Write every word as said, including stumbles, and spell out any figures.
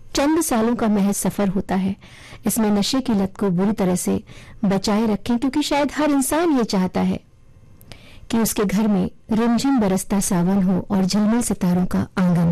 चंद सालों का महज सफर होता है। इसमें नशे की लत को बुरी तरह से बचाए रखें, क्योंकि शायद हर इंसान ये चाहता है कि उसके घर में रिमझिम बरसता सावन हो और झिलमिल सितारों का आंगन